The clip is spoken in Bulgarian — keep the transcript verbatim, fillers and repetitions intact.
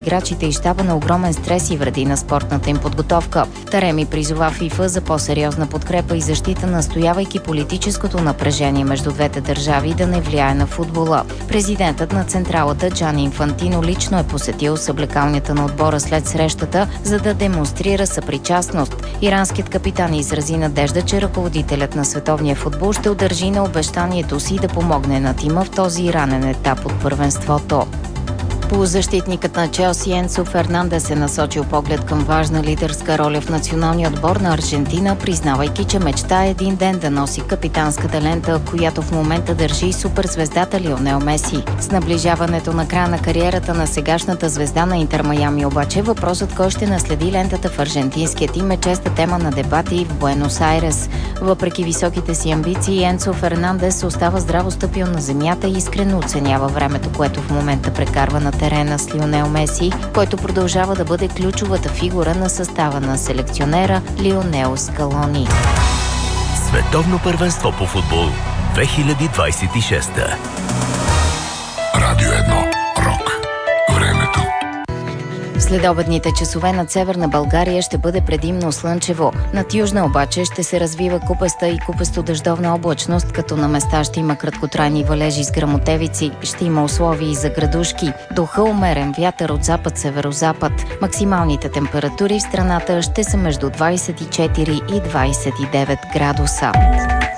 играчите и щаба на огромен стрес и вреди на спортната им подготовка. Тареми призова ФИФА за по-сериозна подкрепа и защита, настоявайки политическото напрежение между двете държави да не влияе на футбола. Президентът на централата Джани Инфантино лично е посетил съблекалнята на отбора след срещата, за да демонстрира съпричастност. Иранският капитан изрази надежда, че ръководителят на световния футбол ще удържи на обещанието си да помогне на тима в този ранен етап от първенството. Полузащитникът на Челси Енцо Фернандес е насочил поглед към важна лидерска роля в националния отбор на Аржентина, признавайки, че мечта е един ден да носи капитанската лента, която в момента държи суперзвездата Лионел Меси. С наближаването на края на кариерата на сегашната звезда на Интер Майами обаче, въпросът кой ще наследи лентата в аржентинския тим е честа тема на дебати в Буенос Айрес. Въпреки високите си амбиции, Енцо Фернандес остава здраво стъпил на земята и искрено оценява времето, което в момента прекарва на терена с Лионел Меси, който продължава да бъде ключовата фигура на състава на селекционера Лионел Скалони. Световно първенство по футбол две хиляди двадесет и шеста. Радио едно. Рок. Времето. Следобедните часове над Северна България ще бъде предимно слънчево. Над Южна обаче ще се развива купеста и купесто-дъждовна облачност, като на места ще има краткотрайни валежи с гръмотевици, ще има условия и за градушки. Духа умерен вятър от запад-северозапад. Максималните температури в страната ще са между двадесет и четири и двадесет и девет градуса.